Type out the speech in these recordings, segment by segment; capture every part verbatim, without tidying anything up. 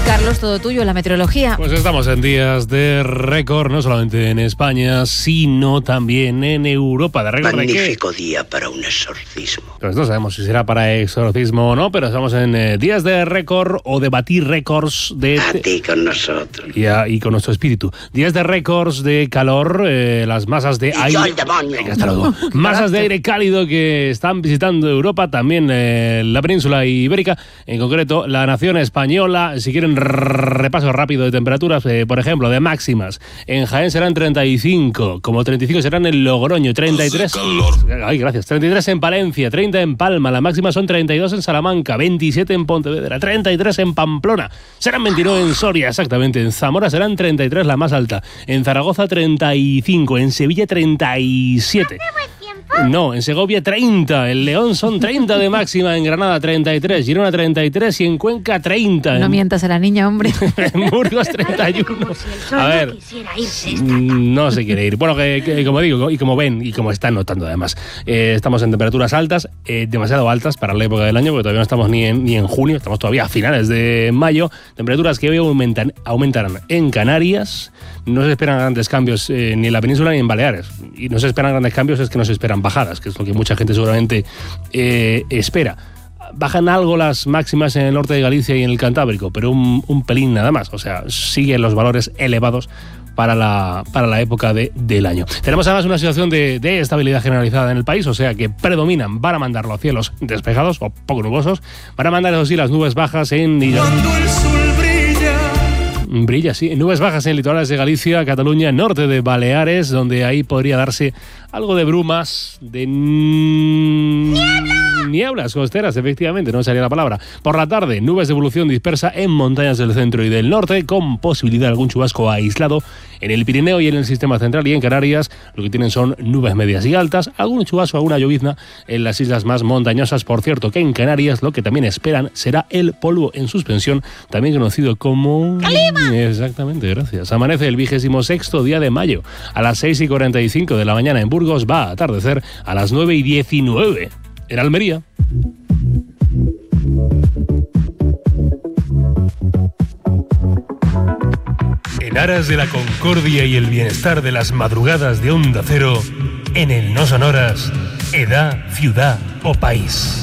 Carlos, todo tuyo, la meteorología. Pues estamos en días de récord, no solamente en España, sino también en Europa. ¿De récord de qué? Magnífico día para un exorcismo. Pues no sabemos si será para exorcismo o no, pero estamos en eh, días de récord o de batir récords de... A ti con nosotros. Y, a, y con nuestro espíritu. Días de récords de calor, eh, las masas de Y aire... yo al demonio. Venga, hasta luego. Masas de aire cálido que están visitando Europa, también eh, la península ibérica, en concreto la nación española. Si quieren repaso rápido de temperaturas, eh, por ejemplo, de máximas. En Jaén serán treinta y cinco, como treinta y cinco serán en Logroño, treinta y tres... Ay, gracias. treinta y tres en Palencia, treinta en Palma, la máxima son treinta y dos en Salamanca, veintisiete en Pontevedra, treinta y tres en Pamplona, serán veintinueve en Soria, exactamente. En Zamora serán treinta y tres, la más alta. En Zaragoza treinta y cinco, en Sevilla treinta y siete. No, en Segovia treinta, en León son treinta de máxima, en Granada treinta y tres, Girona treinta y tres y en Cuenca treinta. No en... mientas a la niña, hombre. En Burgos treinta y uno. A ver, no se quiere ir. Bueno, que, que como digo, y como ven, y como están notando además, eh, estamos en temperaturas altas, eh, demasiado altas para la época del año, porque todavía no estamos ni en, ni en junio, estamos todavía a finales de mayo. Temperaturas que hoy aumentan, aumentarán en Canarias. No se esperan grandes cambios eh, ni en la península ni en Baleares. Y no se esperan grandes cambios, es que no se esperan bajadas, que es lo que mucha gente seguramente eh, espera. Bajan algo las máximas en el norte de Galicia y en el Cantábrico, pero un, un pelín nada más. O sea, siguen los valores elevados para la, para la época de, del año. Tenemos además una situación de, de estabilidad generalizada en el país, o sea que predominan, van a mandar los cielos despejados o poco nubosos, van a mandar eso sí las nubes bajas en... Cuando el sol brilla. Brilla, sí. Nubes bajas en litorales de Galicia, Cataluña, norte de Baleares, donde ahí podría darse algo de brumas, de... ¡Niebla! Nieblas costeras, efectivamente, no salía la palabra. Por la tarde, nubes de evolución dispersa en montañas del centro y del norte, con posibilidad de algún chubasco aislado en el Pirineo y en el sistema central, y en Canarias lo que tienen son nubes medias y altas, algún chubasco, alguna llovizna en las islas más montañosas. Por cierto, que en Canarias lo que también esperan será el polvo en suspensión, también conocido como... ¡Calima! Exactamente, gracias. Amanece el vigésimo sexto día de mayo. A las seis y cuarenta y cinco de la mañana en Burgos, va a atardecer a las nueve y diecinueve en Almería. En aras de la concordia y el bienestar de las madrugadas de Onda Cero, en el No Sonoras, edad, ciudad o país.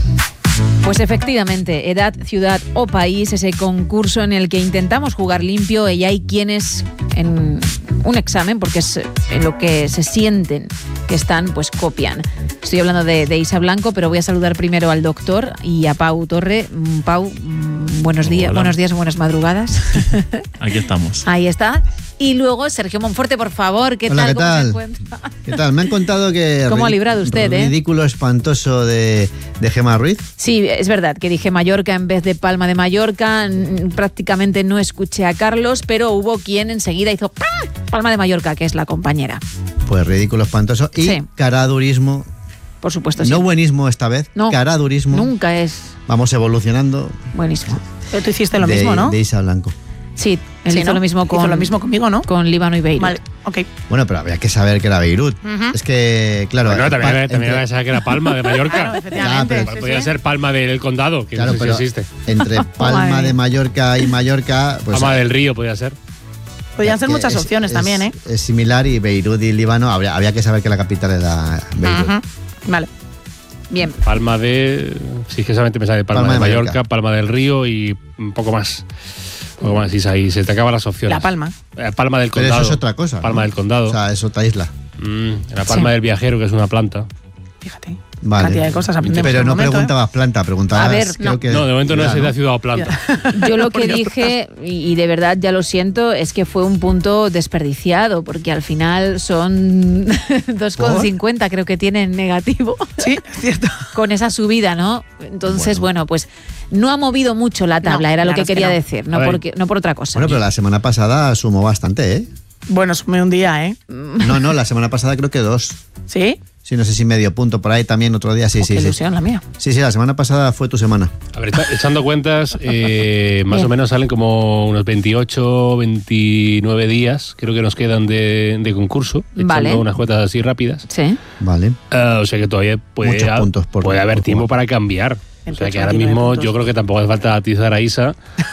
Pues efectivamente, edad, ciudad o país, ese concurso en el que intentamos jugar limpio y hay quienes en un examen, porque es en lo que se sienten que están, pues copian. Estoy hablando de, de Isa Blanco, pero voy a saludar primero al doctor y a Pau Torre. Pau, buenos días, Hola. buenos días o buenas madrugadas. Aquí estamos. Ahí está. Y luego Sergio Monforte, por favor, ¿qué Hola, tal? ¿qué ¿Cómo tal? se encuentra? ¿Qué tal? Me han contado que... ¿Cómo ha librado usted, eh? Ridículo espantoso de, de Gemma Ruiz. Sí, es verdad que dije Mallorca en vez de Palma de Mallorca. Prácticamente no escuché a Carlos, pero hubo quien enseguida hizo ¡pam! Palma de Mallorca, que es la compañera. Pues ridículo espantoso. Y Sí. caradurismo. Por supuesto, sí. No buenismo esta vez. No, Caradurismo. nunca es Vamos evolucionando. buenísimo. Pero tú hiciste lo de, mismo, ¿no? De Isa Blanco. Sí, él Sí, hizo ¿no? lo mismo con Hizo lo mismo conmigo, ¿no? con Líbano y Beirut. Vale, ok. Bueno, pero había que saber que era Beirut. Ujú. Es que, claro... Bueno, también, pa- también entre- era esa que era Palma de Mallorca. Claro, efectivamente. Ya, pero- sí, Podría sí. ser Palma del Condado, que Claro, no sé pero si existe. entre Palma Madre de mía. Mallorca y Mallorca... Pues, Palma del Río podría ser. Podían ser que muchas es- opciones es- también, ¿eh? Es similar, y Beirut y Líbano, habría, había que saber que la capital era Beirut. Ujú. Vale. Bien. Palma de... Sí, es que solamente me sale Palma, Palma de de Mallorca, Mallorca. Palma del Río y un poco más. Un poco más, y ahí se te acaban las opciones. La Palma. Eh, Palma del Pero Condado. eso es otra cosa. Palma ¿no? del Condado. O sea, es otra isla. Mm, la Palma Sí. del Viajero, que es una planta. Fíjate. Vale. Cantidad de cosas aprendemos Pero en no un momento, preguntabas planta, preguntabas... A ver, creo no. que No, de momento no ciudad, es de ciudad o planta. Yo lo que Por Dios. dije, y, y de verdad ya lo siento, es que fue un punto desperdiciado, porque al final son dos coma cincuenta, creo que tienen negativo, ¿eh? Sí, es cierto. con esa subida, ¿no? Entonces, bueno, Bueno. pues no ha movido mucho la tabla, No, era lo claro que es que quería no. decir, no, A ver. porque, no por otra cosa. Bueno, pero la semana pasada sumó bastante, ¿eh? Bueno, sumé un día, ¿eh? No, no, la semana pasada creo que dos. ¿Sí? Sí, no sé si medio punto por ahí también otro día. Sí, Oh, sí, qué sí. ilusión la mía. Sí, sí, la semana pasada fue tu semana. A ver, está- echando cuentas, eh, más Bien. o menos salen como unos veintiocho, veintinueve días, creo que nos quedan de, de concurso, echando Vale. unas cuentas así rápidas. Sí. Vale. Ah, o sea que todavía puede, Muchos ha- puntos por- puede haber por tiempo jugar. para cambiar. O sea que ahora veintiocho, mismo veintinueve yo creo que tampoco hace falta atizar a Isa.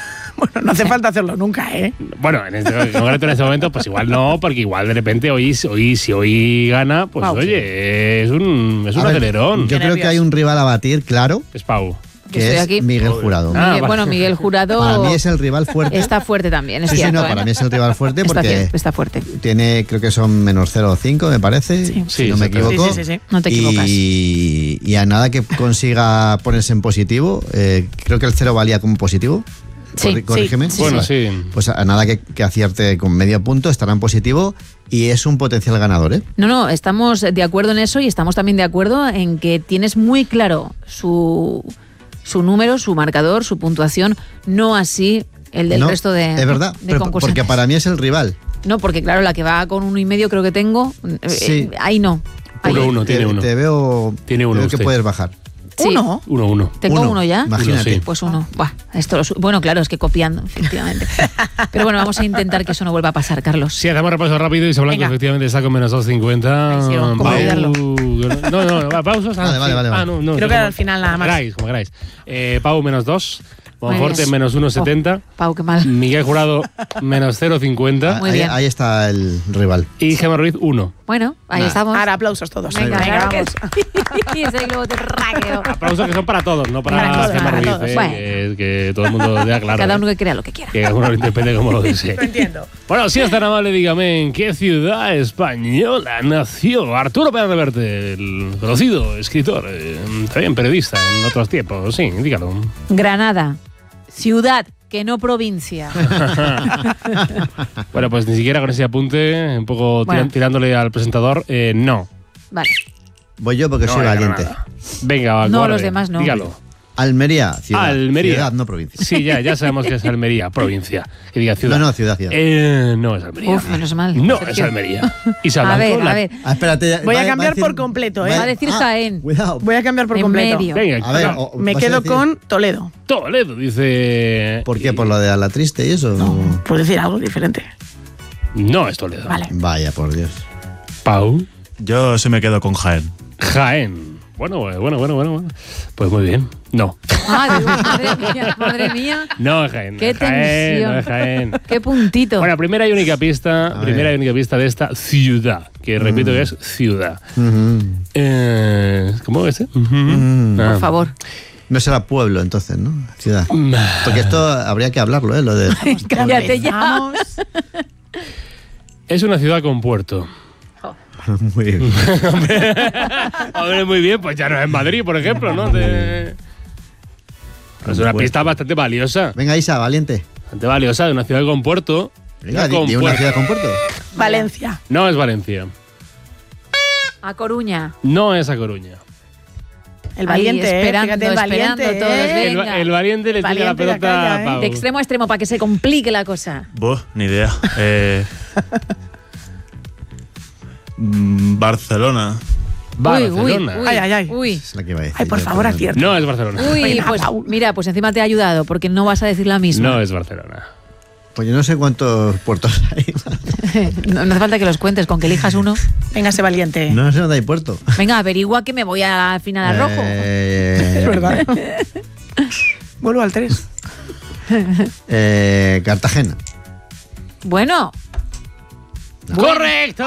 Bueno, no hace falta hacerlo nunca, ¿eh? Bueno, en este, concreto en este momento, pues igual no, porque igual de repente hoy, hoy si hoy gana, pues Pau. oye, es un, es un A ver, acelerón. Yo creo que hay un rival a batir, claro, Es Pau. Yo que estoy es aquí. Miguel Jurado. Ah, Miguel- vale. bueno, Miguel Jurado Para mí es el rival fuerte. está fuerte también, es sí, sí, cierto. no, ¿eh? para mí es el rival fuerte está, porque bien, está fuerte. tiene, creo que son menos cero coma cinco, me parece, Sí. si Sí, no me exacto. equivoco. Sí, sí, sí, sí. No te equivocas. Y, y a nada que consiga ponerse en positivo, eh, creo que el cero valía como positivo. Sí, Corri- sí, corrígeme. sí, Bueno, sí. Pues a nada que, que acierte con medio punto, estará en positivo y es un potencial ganador, ¿eh? No, no, estamos de acuerdo en eso y estamos también de acuerdo en que tienes muy claro su, su número, su marcador, su puntuación, no así el del No, resto de, es verdad, de pero concursantes. porque para mí es el rival. No, porque claro, la que va con uno y medio creo que tengo, eh, Sí. eh, ahí no. Ahí. Uno, uno, te, tiene uno. te veo, Tiene uno creo que usted. puedes bajar. Sí. Uno. Uno, uno. ¿Tengo uno, Uno, ya? imagínate. Uno, sí. Pues uno. Buah, esto lo su- bueno, claro, es que copiando, efectivamente. Pero bueno, vamos a intentar que eso no vuelva a pasar, Carlos. Sí, hacemos repaso rápido y se Blanco Venga. efectivamente está con menos dos cincuenta. Ay, sí, ¿cómo Pau- olvidarlo? No, no, no, pausos. Vale, vale, vale, Ah, vale. no, no, Creo que como- al final nada como más. queráis, como queráis. Eh, Pau menos dos. Muy Monforte bien. menos uno setenta. Pau, qué mal. Miguel Jurado menos cero cincuenta. Muy ahí, bien. ahí está el rival. Y Gemma Ruiz uno. Bueno, ahí Nah. estamos. Ahora aplausos todos. Venga, Venga, claro que vamos. sí. Y ese globo terráqueo. Aplausos que son para todos, no para, Para todos, Gemma para Ruiz. todos. eh, Bueno. que, que todo el mundo vea claro. Cada eh, uno que crea lo que quiera. que cada uno lo interprete como lo desee. Lo entiendo. Bueno, si es tan amable, dígame, ¿en qué ciudad española nació Arturo Pérez Reverte, el conocido escritor, eh, también periodista en otros tiempos? Sí, dígalo. Granada, ciudad, que no provincia. Bueno, pues ni siquiera con ese apunte, un poco Bueno. tiran- tirándole al presentador, eh, no. Vale. Voy yo porque No soy hay valiente. Granada. Venga, va, No, corre, los demás no. Dígalo. Almería, ciudad. Almería. Ciudad, no provincia. Sí, ya, ya sabemos que es Almería, provincia. Que diga ciudad. No, no, ciudad, ciudad. Eh, no es Almería. Uf, menos mal. No Sergio. es Almería. Isa A Blanco, ver, la- a ver. Ah, espérate. Voy a va- va cambiar decir- por completo, ¿eh? Va a decir Jaén. Cuidado. Voy a cambiar por En completo. medio. Venga, A ver, no. o- Me vas a quedo decir- con Toledo. Toledo, dice. ¿Por qué? ¿Por lo de la triste y eso? No, puedo decir algo diferente. No es Toledo. Vale. Vaya, por Dios. Pau. Yo sí me quedo con Jaén. Jaén. Bueno, bueno, bueno, bueno, bueno. Pues muy bien. No. Ah, digo, madre mía, madre mía. No es Jaén. Qué Jaén, tensión. no es Jaén. Qué puntito. Bueno, primera y única pista, A primera ver. y única pista de esta ciudad, que repito que es ciudad. Ujú. Eh, ¿Cómo es? Mm. Ah. Por favor. No será pueblo entonces, ¿no? Ciudad. Mm. Porque esto habría que hablarlo, ¿eh? Lo de... Cállate ya. Vamos. Es una ciudad con puerto. Muy bien. Hombre, muy bien, pues ya no es Madrid, por ejemplo, ¿no? Te- Es una puerto. pista bastante valiosa. Venga, Isa, valiente. Bastante valiosa de una ciudad con puerto. Venga, di, con di una puerto. ciudad con puerto. Valencia. No es Valencia. A Coruña. No es A Coruña. El Ahí, valiente, ¿eh? esperando, Fíjate, el valiente. esperando todos, ¿eh? El, Venga. el valiente le tira la Valiente la pelota calla, a ¿eh? Pau. De extremo a extremo para que se complique la cosa. Buh, ni idea. Eh, mm, Barcelona. Barcelona. Uy, uy, uy. Ay, ay, ay. Uy. Es la que iba a decir. Ay, por yo, favor, pero- acierta. No es Barcelona. Uy, Venga, pues Pau. mira, pues encima te he ayudado porque no vas a decir la misma. No es Barcelona. Pues yo no sé cuántos puertos hay. no, no hace falta que los cuentes, con que elijas uno. Venga, ese valiente. No sé dónde hay puerto. Venga, averigua que me voy al final al rojo. Eh, Es verdad. Vuelvo al tres. eh, Cartagena. Bueno, ¡Correcto!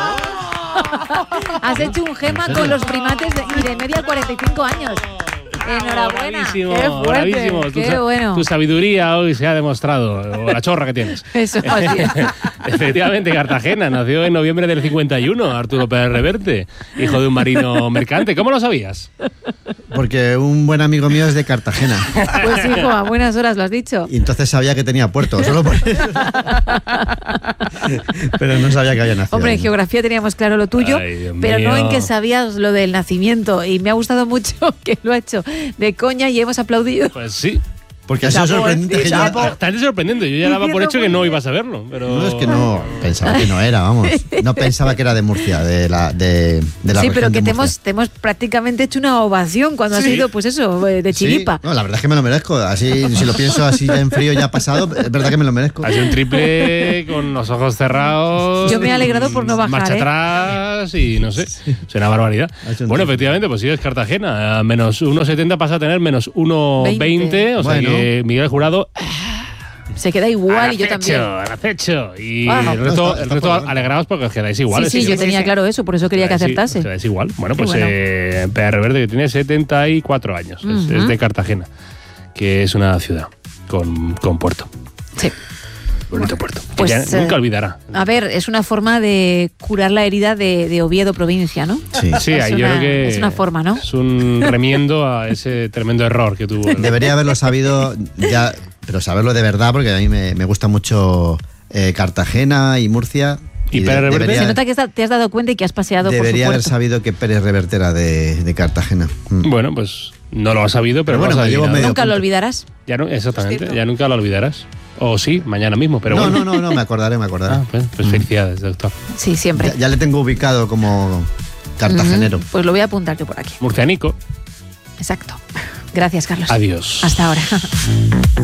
has hecho un gema con los primates de, y de media cuarenta y cinco años. Enhorabuena. Bravísimo, Qué fuerte. bravísimo. Tu Qué sa- bueno. Tu sabiduría hoy se ha demostrado, o la chorra que tienes. Eso, así es. Efectivamente, Cartagena nació en noviembre del cincuenta y uno, Arturo Pérez Reverte, hijo de un marino mercante. ¿Cómo lo sabías? Porque un buen amigo mío es de Cartagena. Pues hijo, a buenas horas lo has dicho. Y entonces sabía que tenía puerto, solo por eso. Pero no sabía que había nacido. Hombre, en ahí. geografía teníamos claro lo tuyo, Ay, Dios pero no mío. en que sabías lo del nacimiento. Y me ha gustado mucho que lo ha hecho de coña y hemos aplaudido. Pues sí. Porque ha sido Chapo, sorprendente. sí, que yo- chapo. Bastante sorprendente. Yo ya daba por hecho que no ibas a verlo. Pero... No, es que no, pensaba que no era, vamos. No pensaba que era de Murcia, de la, de, de la Sí, región pero que de te Murcia. hemos, te hemos prácticamente hecho una ovación cuando has Sí. ido, pues eso, eh, de Sí, chiripa. no, la verdad es que me lo merezco. Así, si lo pienso así ya en frío, ya pasado, es verdad que me lo merezco. Ha sido un triple con los ojos cerrados. Yo me he alegrado por no bajar, Marcha ¿eh? atrás y no sé. Es una barbaridad. Ha sido un Bueno, triple. efectivamente, pues sí, es Cartagena. A menos uno setenta pasa a tener menos uno veinte. O sea Bueno. que Miguel Jurado Se queda igual y yo también. Al acecho. Y Ah, el resto, no, está- el está resto por delante. alegrados porque os quedáis igual. Sí, sí, yo tenía claro eso, por eso quería que acertase. Os quedáis igual. Bueno, pues bueno. eh, P R Verde, que tiene setenta y cuatro años. Es- Ujú. es, de Cartagena, que es una ciudad con, con puerto. Sí. Bonito puerto. Que Pues, ya eh, nunca olvidará. A ver, es una forma de curar la herida de, de Oviedo, provincia, ¿no? Sí. Sí, es ahí yo una- creo que es una forma, ¿no? Es un remiendo a ese tremendo error que tuvo. el- Debería haberlo sabido ya, pero saberlo de verdad, porque a mí me, me gusta mucho eh, Cartagena y Murcia. ¿Y de- Pérez Reverte? debería, Se nota que te has dado cuenta y que has paseado debería por haber su puerto. sabido que Pérez Reverte era de, de Cartagena. Mm. Bueno, pues no lo has sabido, pero, Pero bueno, lo has me llevo adivinado. medio Nunca lo punto. olvidarás. Ya no, exactamente, cierto. ya nunca lo olvidarás. O sí, mañana mismo, pero no, bueno. no, no, no, me acordaré, me acordaré. Ah, pues, pues Mm. felicidades, doctor. Sí, siempre. Ya, ya le tengo ubicado como cartagenero. Ujú. Pues lo voy a apuntar yo por aquí. Murcianico, Exacto. Gracias, Carlos. adiós. Hasta ahora.